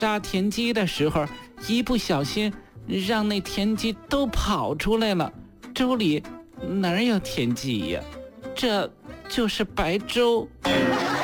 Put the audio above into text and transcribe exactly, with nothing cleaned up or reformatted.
打田鸡的时候，一不小心让那田鸡都跑出来了。粥里哪有田鸡呀？这就是白粥。